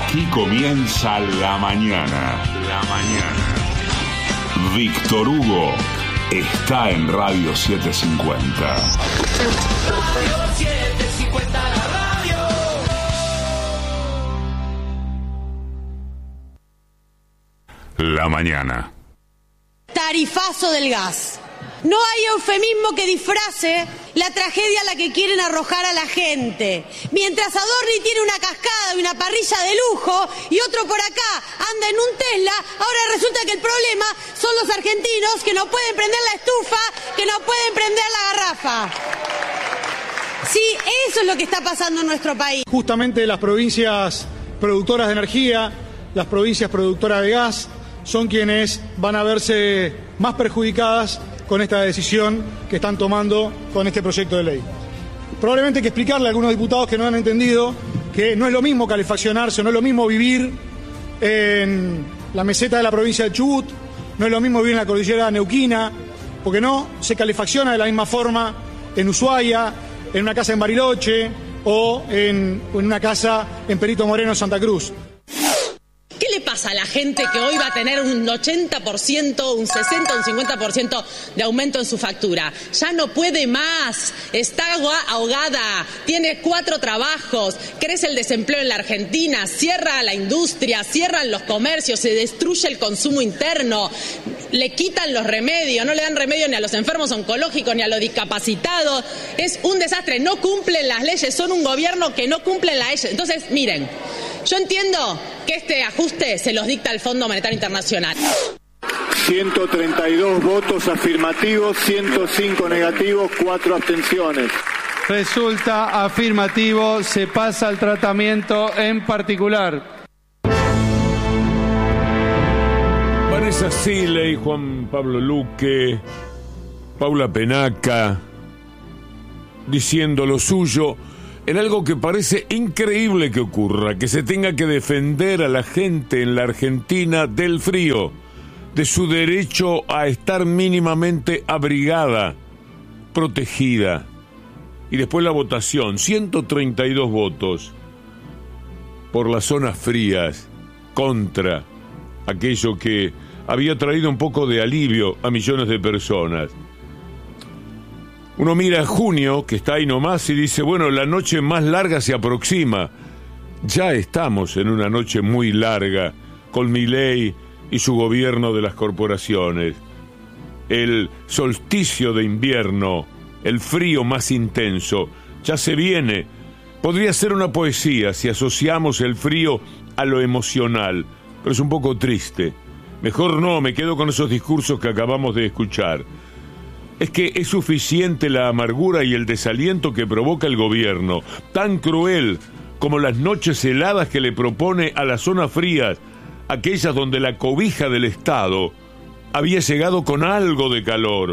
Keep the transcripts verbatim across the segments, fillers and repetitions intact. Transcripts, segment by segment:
Aquí comienza La Mañana. La Mañana. Víctor Hugo está en Radio setecientos cincuenta. Radio setecientos cincuenta, la radio. La Mañana. Tarifazo del gas. No hay eufemismo que disfrace la tragedia a la que quieren arrojar a la gente. Mientras Adorni tiene una cascada y una parrilla de lujo y otro por acá anda en un Tesla, ahora resulta que el problema son los argentinos que no pueden prender la estufa, que no pueden prender la garrafa. Sí, eso es lo que está pasando en nuestro país. Justamente las provincias productoras de energía, las provincias productoras de gas, son quienes van a verse más perjudicadas con esta decisión que están tomando con este proyecto de ley. Probablemente hay que explicarle a algunos diputados que no han entendido que no es lo mismo calefaccionarse, no es lo mismo vivir en la meseta de la provincia de Chubut, no es lo mismo vivir en la cordillera neuquina, porque no se calefacciona de la misma forma en Ushuaia, en una casa en Bariloche o en, en una casa en Perito Moreno, Santa Cruz. ¿Qué le pasa a la gente que hoy va a tener un ochenta por ciento, un sesenta por ciento, un cincuenta por ciento de aumento en su factura? Ya no puede más, está ahogada, tiene cuatro trabajos, crece el desempleo en la Argentina, cierra la industria, cierran los comercios, se destruye el consumo interno, le quitan los remedios, no le dan remedio ni a los enfermos oncológicos ni a los discapacitados. Es un desastre, no cumplen las leyes, son un gobierno que no cumple las leyes. Entonces, miren, yo entiendo que este ajuste se los dicta el Fondo Monetario Internacional. ciento treinta y dos votos afirmativos, ciento cinco negativos, cuatro abstenciones. Resulta afirmativo, se pasa al tratamiento en particular. Vanessa Siley, Juan Pablo Luque, Paula Penaca, diciendo lo suyo en algo que parece increíble que ocurra, que se tenga que defender a la gente en la Argentina del frío, de su derecho a estar mínimamente abrigada, protegida. Y después la votación, ciento treinta y dos votos por las zonas frías, contra aquello que había traído un poco de alivio a millones de personas. Uno mira a junio, que está ahí nomás, y dice, bueno, la noche más larga se aproxima. Ya estamos en una noche muy larga, con Milei y su gobierno de las corporaciones. El solsticio de invierno, el frío más intenso, ya se viene. Podría ser una poesía si asociamos el frío a lo emocional, pero es un poco triste. Mejor no, me quedo con esos discursos que acabamos de escuchar. Es que es suficiente la amargura y el desaliento que provoca el gobierno, tan cruel como las noches heladas que le propone a las zonas frías, aquellas donde la cobija del Estado había llegado con algo de calor.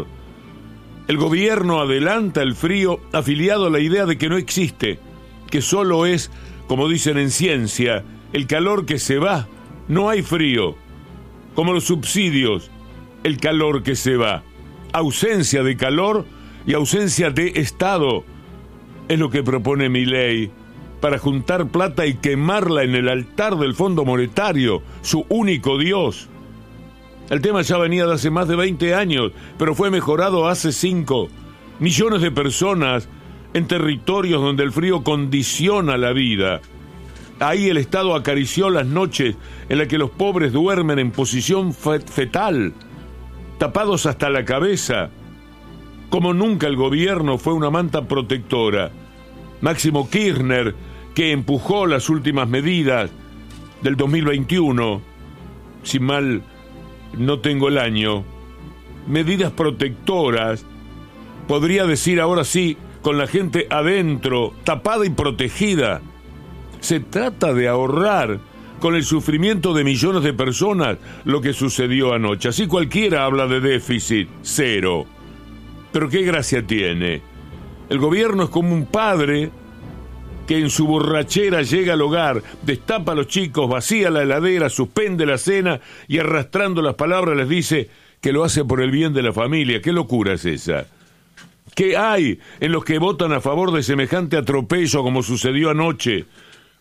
El gobierno adelanta el frío afiliado a la idea de que no existe, que solo es, como dicen en ciencia, el calor que se va, no hay frío. Como los subsidios, el calor que se va. Ausencia de calor y ausencia de Estado es lo que propone Milei para juntar plata y quemarla en el altar del Fondo Monetario, su único Dios. El tema ya venía de hace más de veinte años, pero fue mejorado hace cinco. Millones de personas en territorios donde el frío condiciona la vida. Ahí el Estado acarició las noches en las que los pobres duermen en posición fetal, tapados hasta la cabeza. Como nunca el gobierno fue una manta protectora. Máximo Kirchner, que empujó las últimas medidas del dos mil veintiuno, si mal no tengo el año, medidas protectoras, podría decir ahora sí, con la gente adentro, tapada y protegida. Se trata de ahorrar con el sufrimiento de millones de personas lo que sucedió anoche. Así cualquiera habla de déficit, cero. Pero qué gracia tiene. El gobierno es como un padre que en su borrachera llega al hogar, destapa a los chicos, vacía la heladera, suspende la cena y arrastrando las palabras les dice que lo hace por el bien de la familia. ¿Qué locura es esa? ¿Qué hay en los que votan a favor de semejante atropello como sucedió anoche?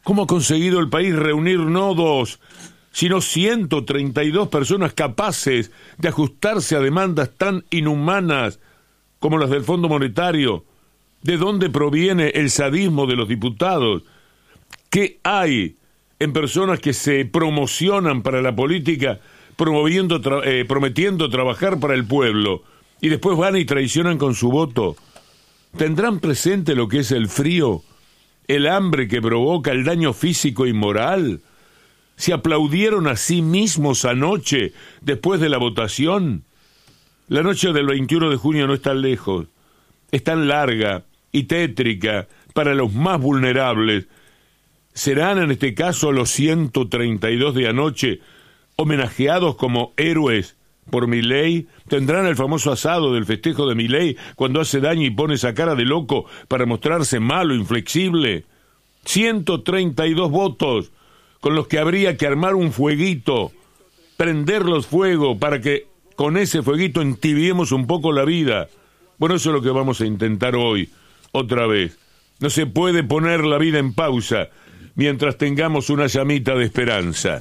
¿Cómo ha conseguido el país reunir no dos, sino ciento treinta y dos personas capaces de ajustarse a demandas tan inhumanas como las del Fondo Monetario? ¿De dónde proviene el sadismo de los diputados? ¿Qué hay en personas que se promocionan para la política, promoviendo, tra- eh, prometiendo trabajar para el pueblo, y después van y traicionan con su voto? ¿Tendrán presente lo que es el frío, el hambre que provoca, el daño físico y moral? ¿Se aplaudieron a sí mismos anoche, después de la votación? La noche del veintiuno de junio no está lejos, es tan larga y tétrica para los más vulnerables. ¿Serán en este caso los ciento treinta y dos de anoche homenajeados como héroes por Milei? ¿Tendrán el famoso asado del festejo de Milei cuando hace daño y pone esa cara de loco para mostrarse malo, inflexible? ciento treinta y dos votos con los que habría que armar un fueguito, prenderlos fuego para que con ese fueguito entibiemos un poco la vida. Bueno, eso es lo que vamos a intentar hoy, otra vez. No se puede poner la vida en pausa mientras tengamos una llamita de esperanza.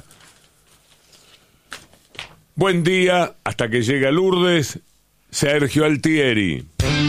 Buen día, hasta que llega Lourdes, Sergio Altieri.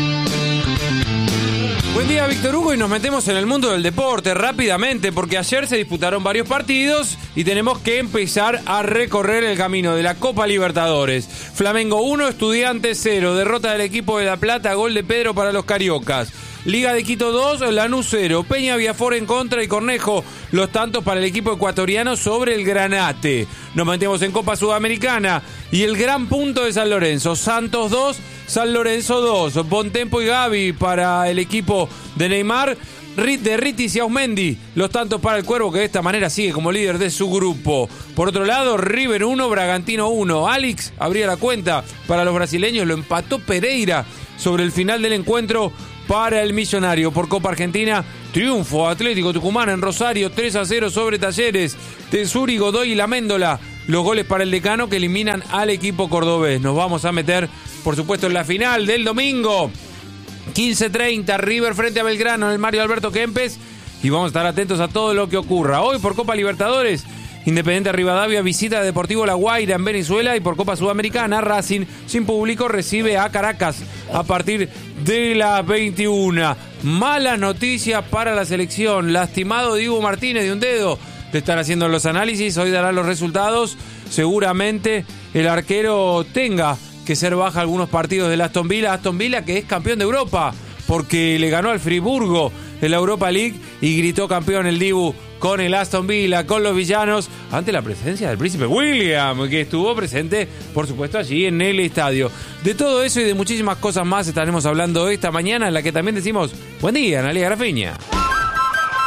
Buen día, Víctor Hugo, y nos metemos en el mundo del deporte rápidamente, porque ayer se disputaron varios partidos y tenemos que empezar a recorrer el camino de la Copa Libertadores. Flamengo uno, Estudiantes cero, derrota del equipo de La Plata, gol de Pedro para los cariocas. Liga de Quito dos, Lanús cero, Peña Viafor en contra y Cornejo los tantos para el equipo ecuatoriano sobre el Granate. Nos metemos en Copa Sudamericana y el gran punto de San Lorenzo, Santos dos, San Lorenzo dos, Bontempo y Gavi para el equipo de Neymar, de Ritis y Ausmendi los tantos para el Cuervo, que de esta manera sigue como líder de su grupo. Por otro lado, River uno, Bragantino uno, Alex abría la cuenta para los brasileños, lo empató Pereira sobre el final del encuentro para el Millonario. Por Copa Argentina, triunfo Atlético Tucumán en Rosario, tres a cero sobre Talleres. Tesuri, Godoy y La Méndola, los goles para el Decano que eliminan al equipo cordobés. Nos vamos a meter, por supuesto, en la final del domingo. quince treinta, River frente a Belgrano en el Mario Alberto Kempes. Y vamos a estar atentos a todo lo que ocurra. Hoy por Copa Libertadores, Independiente Rivadavia visita a Deportivo La Guaira en Venezuela, y por Copa Sudamericana, Racing sin público recibe a Caracas a partir de las veintiuna. Mala noticia para la selección. Lastimado Diego Martínez de un dedo. De estar haciendo los análisis, hoy darán los resultados. Seguramente el arquero tenga que ser baja algunos partidos del Aston Villa. Aston Villa, que es campeón de Europa, porque le ganó al Friburgo en la Europa League y gritó campeón el Dibu con el Aston Villa, con los villanos, ante la presencia del príncipe William, que estuvo presente, por supuesto, allí en el estadio. De todo eso y de muchísimas cosas más estaremos hablando esta mañana, en la que también decimos buen día, Analia Grafiña.